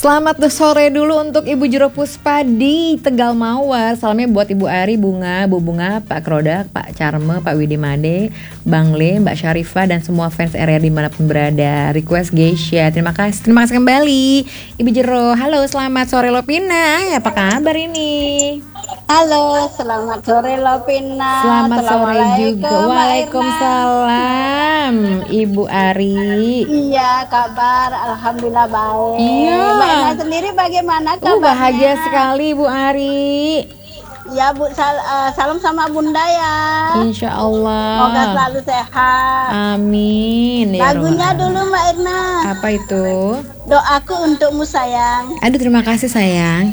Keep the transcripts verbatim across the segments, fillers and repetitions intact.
Selamat sore dulu untuk Ibu Jero Puspa di Tegal Mawar. Salamnya buat Ibu Ari, Bunga, Bu Bunga, Pak Krodak, Pak Charme, Pak Widi Made, Bang Le, Mbak Syarifah, dan semua fans R R dimanapun berada. Request Geisha, terima kasih. Terima kasih kembali Ibu Jero. Halo, selamat sore Lopina. Apa kabar ini? Halo, selamat sore Lopina. Selamat sore juga. Waalaikumsalam Ibu Ari. Iya, kabar Alhamdulillah baik. Iya. Mbak Ina sendiri bagaimana kabarnya? Uh, bahagia sekali Bu Ari. Ya Bu, sal uh, salam sama Bunda ya. Insya Allah. Semoga selalu sehat. Amin. Ya Lagunya Roh. dulu Mbak Irna. Apa itu? Doaku untukmu sayang. Aduh, terima kasih sayang.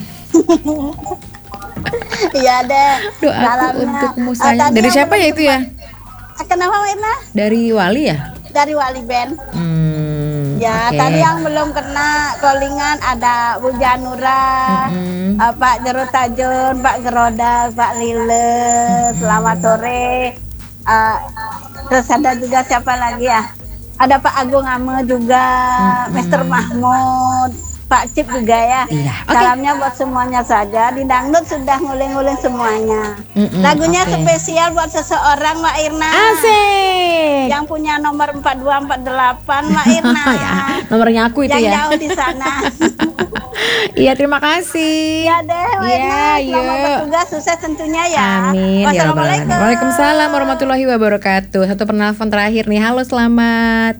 Iya deh. Doaku Salamnya. untukmu Uh, sayang. tadi Dari yang siapa ya belum itu ya? sempat- Kenapa Mbak Irna? Dari Wali ya? Dari Wali Band. Hmm, Ya, oke. tadi yang belum kena callingan ada Bu Janura, Mm-mm. uh, Pak Jero Tajun, Pak Geroda, Pak Lile. Selamat sore. Uh, terus ada juga siapa lagi ya? Ada Pak Agung Ame juga, Mm-mm. Mister Mahmud, Pak Cip juga ya. Iya, oke. Salamnya buat semuanya saja. Di dangdut sudah nguling-nguling semuanya. Mm-mm, Lagunya oke. spesial buat seseorang, Mbak Irna. Asik. Yang punya nomor empat dua empat delapan, Mbak Irna. Ya, nomornya aku itu Yang ya. jauh di sana. Iya, terima kasih. Ya deh, Mbak Irna. Iya, Selamat yuk. bertugas, sukses tentunya ya. Amin. Ya Rabbal Alamin. Wassalamualaikum. Waalaikumsalam warahmatullahi wabarakatuh. Satu penelpon terakhir nih. Halo, selamat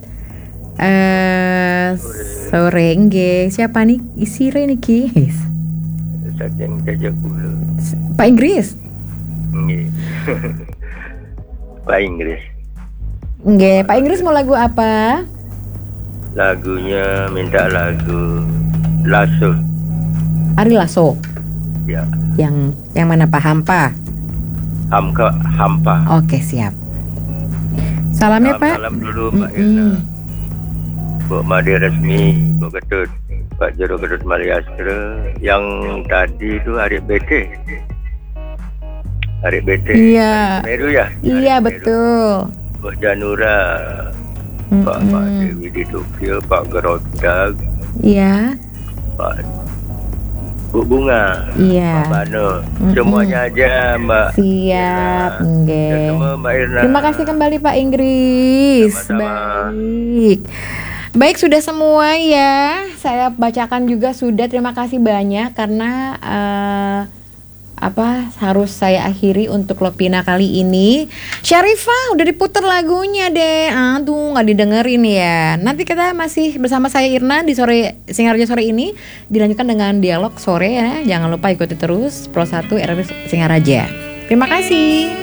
eh sore nggih. Siapa nih? Isire niki. Sajeng jajak dulu. Pak Inggris. Nggih. Pak Inggris. Nggih, Pak Inggris mau lagu apa? Lagunya minta lagu Lasso. Ari Lasso. Ya. Yang yang mana Pak Hampa? Hamka Hampa. Oke, siap. Salamnya Pak. Salam dulu Mbak Mm-mm. Irna. Bu Made Resmi, Bu Ketut, Pak Jero Ketut Maliastra. Yang tadi itu Arik B T. Arik B T. Iya. Meru ya? Iya, Arik Meru. betul. Bu Janura. Pak Mm-mm. Pak Dewi di Tokyo, Pak Gerodag, Iya. Pak Bu Bunga, Iya. Pak Bano, Mm-mm. semuanya aja Mbak. Siap, Irna. nggih. Dan semua Mbak Irna. Terima kasih kembali Pak Inggris. Sama-sama. Baik. Baik, sudah semua ya. Saya bacakan juga sudah. Terima kasih banyak karena eh, apa harus saya akhiri untuk Lopina kali ini. Syarifah udah diputar lagunya deh. Aduh, nggak didengerin ya. Nanti kita masih bersama saya Irna di sore Singaraja sore ini dilanjutkan dengan dialog sore ya. Jangan lupa ikuti terus Pro satu R R Singaraja. Terima kasih.